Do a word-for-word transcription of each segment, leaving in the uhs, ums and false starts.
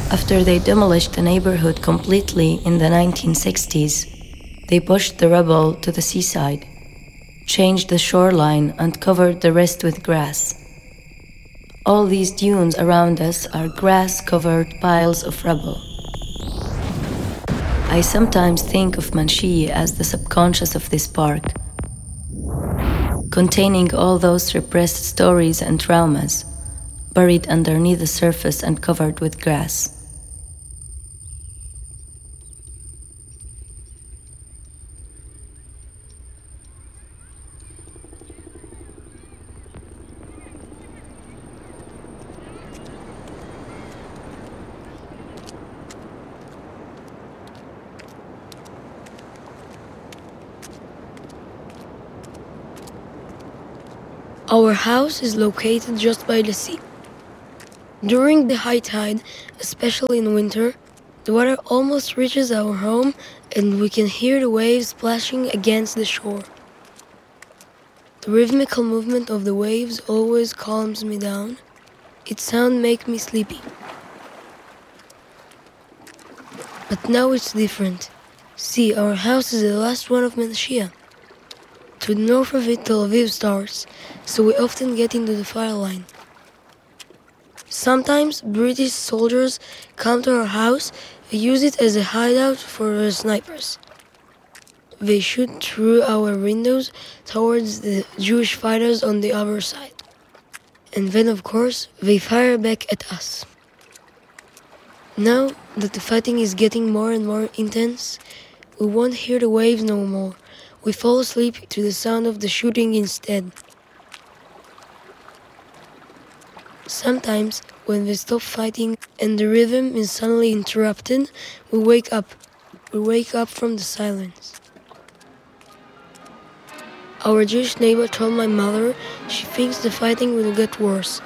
After they demolished the neighborhood completely in the nineteen sixties, they pushed the rubble to the seaside, changed the shoreline, and covered the rest with grass. All these dunes around us are grass-covered piles of rubble. I sometimes think of Manshia as the subconscious of this park, containing all those repressed stories and traumas, buried underneath the surface and covered with grass. Our house is located just by the sea. During the high tide, especially in winter, the water almost reaches our home and we can hear the waves splashing against the shore. The rhythmical movement of the waves always calms me down. Its sound makes me sleepy. But now it's different. See, our house is the last one of Manshia. To the north of it, Tel Aviv starts, so we often get into the fire line. Sometimes British soldiers come to our house and use it as a hideout for the snipers. They shoot through our windows towards the Jewish fighters on the other side. And then, of course, they fire back at us. Now that the fighting is getting more and more intense, we won't hear the waves no more. We fall asleep to the sound of the shooting instead. Sometimes, when we stop fighting and the rhythm is suddenly interrupted, we wake up. We wake up from the silence. Our Jewish neighbor told my mother she thinks the fighting will get worse.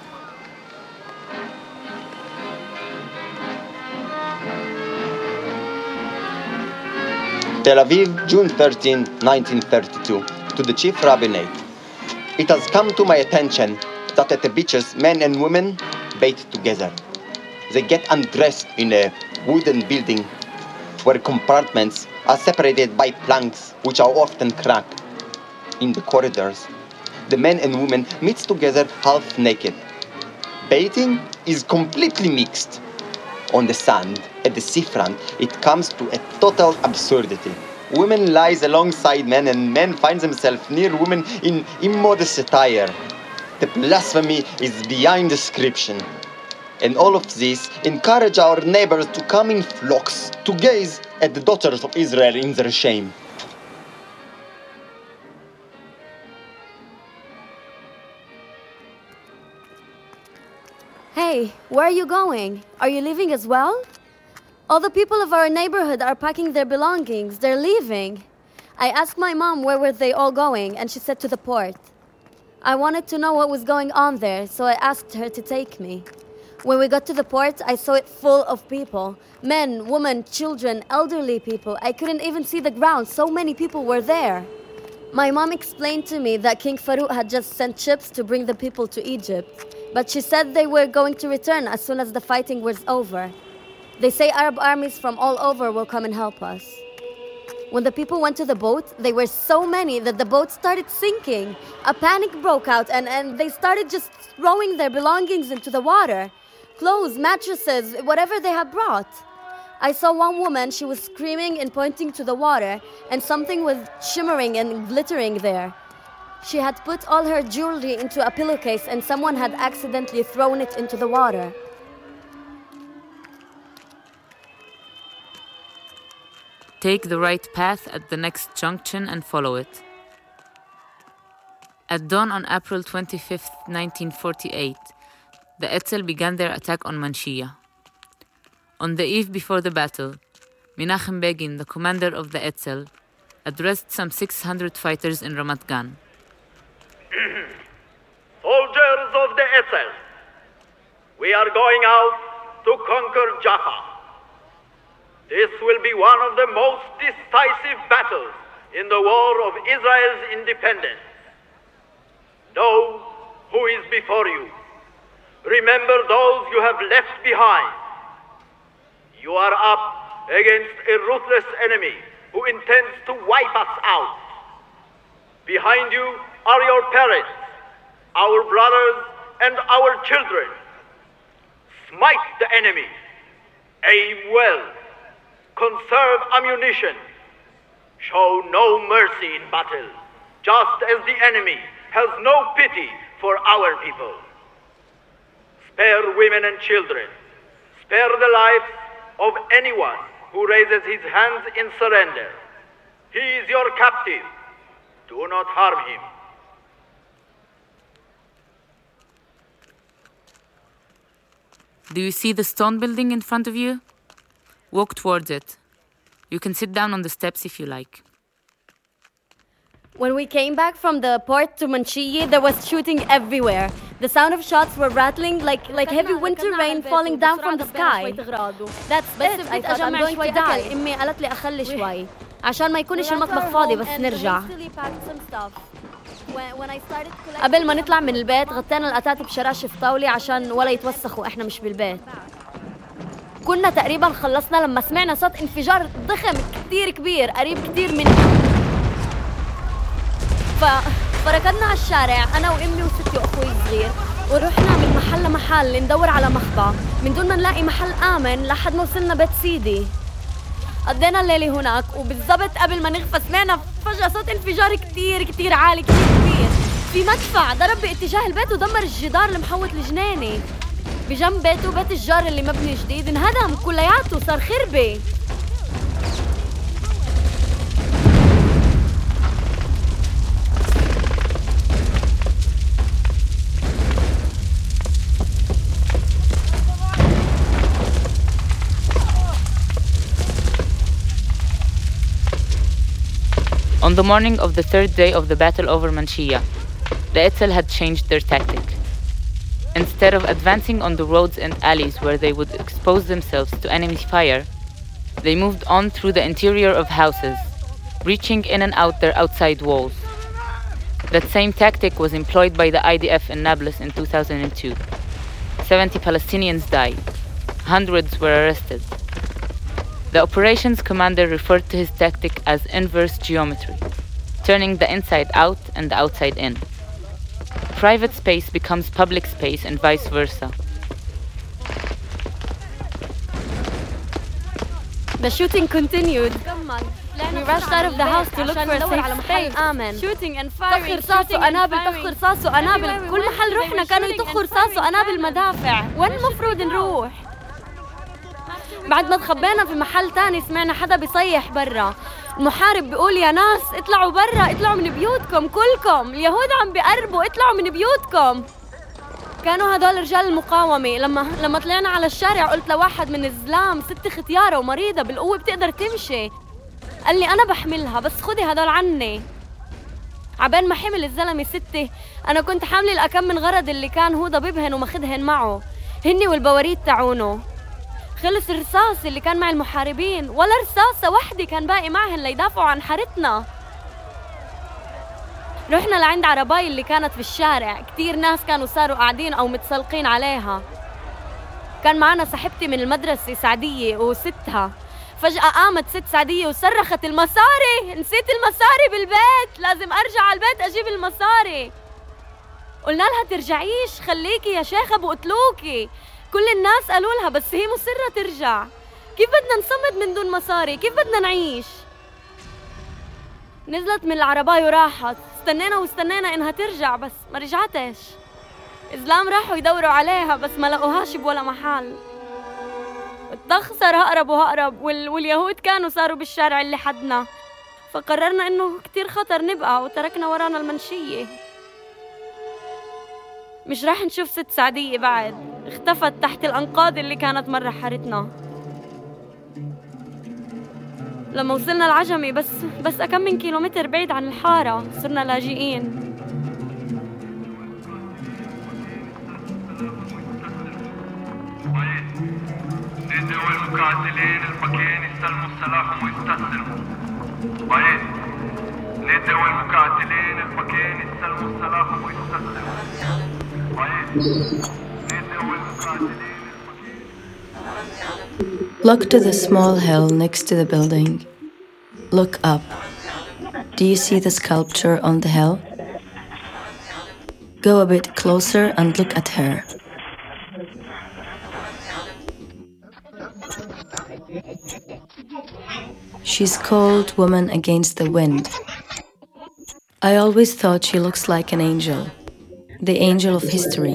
Tel Aviv, June thirteenth, nineteen thirty-two. To the Chief Rabbinate. It has come to my attention that at the beaches, men and women bathe together. They get undressed in a wooden building where compartments are separated by planks which are often cracked. In the corridors, the men and women meet together half naked. Bathing is completely mixed. On the sand, at the seafront, it comes to a total absurdity. Women lies alongside men and men find themselves near women in immodest attire. The blasphemy is beyond description. And all of this encourage our neighbors to come in flocks to gaze at the daughters of Israel in their shame. Hey, where are you going? Are you leaving as well? All the people of our neighborhood are packing their belongings. They're leaving. I asked my mom where were they all going, and she said to the port. I wanted to know what was going on there, so I asked her to take me. When we got to the port, I saw it full of people. Men, women, children, elderly people. I couldn't even see the ground. So many people were there. My mom explained to me that King Farouk had just sent ships to bring the people to Egypt. But she said they were going to return as soon as the fighting was over. They say Arab armies from all over will come and help us. When the people went to the boat, they were so many that the boat started sinking. A panic broke out and, and they started just throwing their belongings into the water. Clothes, mattresses, whatever they had brought. I saw one woman, she was screaming and pointing to the water, and something was shimmering and glittering there. She had put all her jewelry into a pillowcase and someone had accidentally thrown it into the water. Take the right path at the next junction and follow it. At dawn on April twenty-fifth, nineteen forty-eight, the Etzel began their attack on Manshia. On the eve before the battle, Menachem Begin, the commander of the Etzel, addressed some six hundred fighters in Ramat Gan. Soldiers of the Etzel, we are going out to conquer Jaffa. This will be one of the most decisive battles in the war of Israel's independence. Know who is before you. Remember those you have left behind. You are up against a ruthless enemy who intends to wipe us out. Behind you are your parents, our brothers, and our children. Smite the enemy. Aim well. Conserve ammunition. Show no mercy in battle, just as the enemy has no pity for our people. Spare women and children. Spare the lives of anyone who raises his hands in surrender. He is your captive. Do not harm him. Do you see the stone building in front of you? Walk towards it. You can sit down on the steps if you like. When we came back from the port to Manshiyeh, there was shooting everywhere. The sound of shots were rattling like like heavy winter rain falling down from the sky. That's it. I thought I'm going to die. أمي قالت لي أخلي شوي عشان ما يكونش المطبخ فاضي بس نرجع. قبل ما نطلع من البيت غطينا الأتات بشراشف طاولة عشان ولا يتوسخوا إحنا مش بالبيت. كنا تقريبا خلصنا لما سمعنا صوت انفجار ضخم كتير كبير قريب كتير مننا. ف... فركضنا على الشارع أنا وأمي وستي وأخوي الصغير ورحنا من محل لمحل ندور على مخبأ من دون ما نلاقي محل آمن لحد ما وصلنا بيت سيدي. قضينا الليلة هناك وبالضبط قبل ما نغفى سمعنا فجأة صوت انفجار كتير كتير عالي كتير كبير في مدفع ضرب باتجاه البيت ودمر الجدار المحوط الجنيني. بجنب بيته بيت الجار اللي مبني جديد انهدم كلياته صار خربة. On the morning of the third day of the battle over Manshiyeh, the Etzel had changed their tactic. Instead of advancing on the roads and alleys where they would expose themselves to enemy fire, they moved on through the interior of houses, breaching in and out their outside walls. That same tactic was employed by the I D F in Nablus in two thousand two. seventy Palestinians died. Hundreds were arrested. The operations commander referred to his tactic as inverse geometry, turning the inside out and the outside in. Private space becomes public space and vice versa. The shooting continued. We rushed out of the house to look for a safe space. Shooting and firing. طخ رصاص وقنابل طخ رصاص وقنابل. كل محل رحنا كانوا يطخوا رصاص وقنابل مدافع. وين المفروض نروح؟ بعد ما تخبينا في محل تاني سمعنا حدا بيصيح برا. المحارب بيقول يا ناس اطلعوا برا اطلعوا من بيوتكم كلكم اليهود عم بيقربوا اطلعوا من بيوتكم. كانوا هدول رجال المقاومة. لما لما طلعنا على الشارع قلت لواحد من الزلام ستي ختيارة ومريضة بالقوة بتقدر تمشي. قال لي أنا بحملها بس خدي هدول عني. عبين ما حمل الزلمة ستي أنا كنت حاملة الأكم من غرض اللي كان هو ضبيبهن وماخدهن معه هني والبواريد تاعونه. خلص الرصاص اللي كان مع المحاربين ولا رصاصة وحدة كان باقي معهن ليدافعوا عن حارتنا. رحنا لعند عرباي اللي كانت في الشارع. كتير ناس كانوا صاروا قاعدين أو متسلقين عليها. كان معنا صاحبتي من المدرسة سعدية وستها. فجأة قامت ست سعدية وصرخت المصاري نسيت المصاري بالبيت لازم أرجع على البيت أجيب المصاري. قلنا لها ترجعيش خليكي يا شيخة بقتلوكي. كل الناس قالوا لها بس هي مصرة ترجع. كيف بدنا نصمد من دون مصاري؟ كيف بدنا نعيش؟ نزلت من العرباية وراحت. استنينا واستنينا إنها ترجع بس ما رجعتش. إسلام راحوا يدوروا عليها بس ما لقوهاش بولا محل. الطخ صار هقرب وهقرب وال... واليهود كانوا صاروا بالشارع اللي حدنا. فقررنا إنه كتير خطر نبقى وتركنا ورانا المنشية. مش راح نشوف ست سعدية بعد. اختفت تحت الأنقاض اللي كانت مرة حارتنا. لما وصلنا العجمي بس بس أكم من كيلومتر بعيد عن الحارة صرنا لاجئين. ندعو المقاتلين المكين يستلموا السلاح ويستسلموا. طيب ندعو المقاتلين المكين يستلموا السلاح ويستسلموا. طيب ندعو المقاتلين المكين Look to the small hill next to the building. Look up. Do you see the sculpture on the hill? Go a bit closer and look at her. She's called Woman Against the Wind. I always thought she looks like an angel, the angel of history.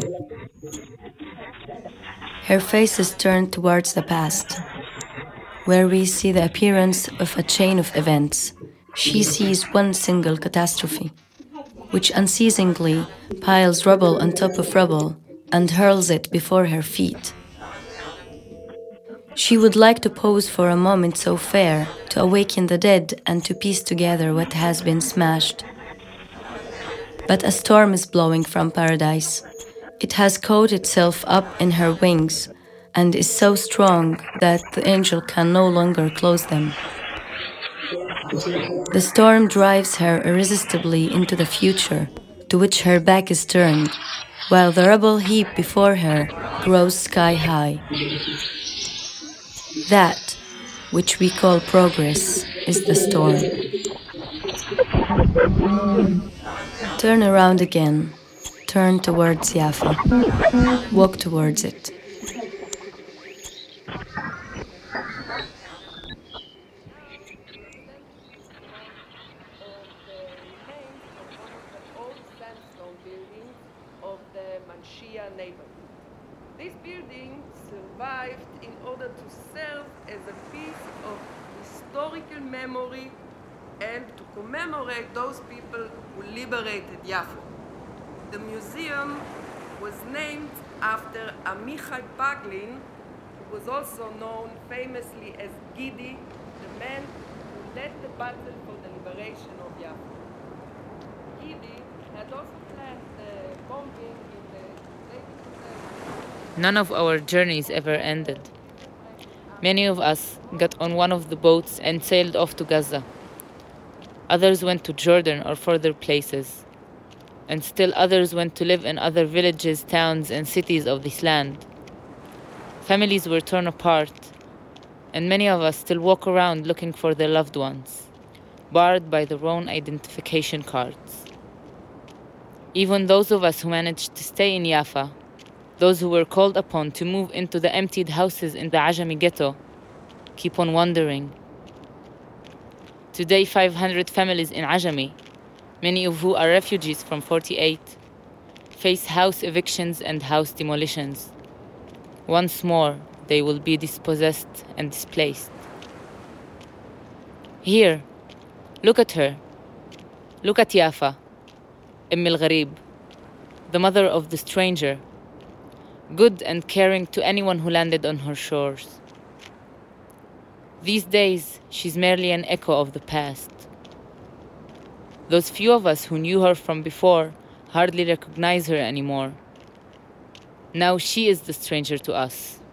Her face is turned towards the past, where we see the appearance of a chain of events. She sees one single catastrophe, which unceasingly piles rubble on top of rubble and hurls it before her feet. She would like to pose for a moment so fair, to awaken the dead and to piece together what has been smashed. But a storm is blowing from paradise. It has caught itself up in her wings and is so strong that the angel can no longer close them. The storm drives her irresistibly into the future, to which her back is turned, while the rubble heap before her grows sky high. That, which we call progress, is the storm. Turn around again. Turn towards Jaffa. Walk towards it. Of the Manshia neighborhood. This building survived in order to serve as a piece of historical memory and to commemorate those people who liberated Yafo. The museum was named after Amichai Paglin, who was also known famously as Gidi, the man who led the battle for the liberation of Yafo. Gidi had also planned the bombing in the late None of our journeys ever ended. Many of us got on one of the boats and sailed off to Gaza. Others went to Jordan or further places. And still others went to live in other villages, towns, and cities of this land. Families were torn apart, and many of us still walk around looking for their loved ones, barred by their own identification cards. Even those of us who managed to stay in Jaffa, those who were called upon to move into the emptied houses in the Ajami ghetto, keep on wondering. Today, five hundred families in Ajami, many of who are refugees from forty-eight, face house evictions and house demolitions. Once more, they will be dispossessed and displaced. Here, look at her. Look at Yafa, Umm al-Gharib, the mother of the stranger, good and caring to anyone who landed on her shores. These days, she's merely an echo of the past. Those few of us who knew her from before hardly recognize her anymore. Now she is the stranger to us.